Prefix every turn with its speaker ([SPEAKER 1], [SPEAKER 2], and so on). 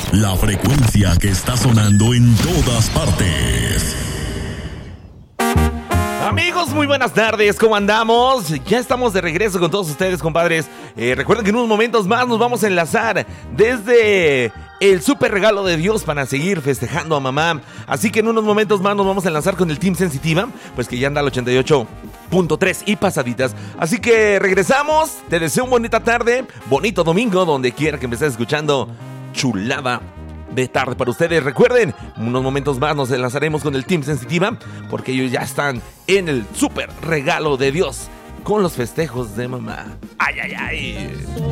[SPEAKER 1] La frecuencia que está sonando en todas partes.
[SPEAKER 2] Amigos, muy buenas tardes, ¿cómo andamos? Ya estamos de regreso con todos ustedes, compadres. Recuerden que en unos momentos más nos vamos a enlazar desde el super regalo de Dios para seguir festejando a mamá. Así que en unos momentos más nos vamos a enlazar con el Team Sensitiva, pues que ya anda al 88.3 y pasaditas. Así que regresamos, te deseo una bonita tarde, bonito domingo, donde quiera que me estés escuchando. Chulada de tarde para ustedes. Recuerden, unos momentos más nos enlazaremos con el Team Sensitiva, porque ellos ya están en el super regalo de Dios con los festejos de mamá. ¡Ay, ay, ay!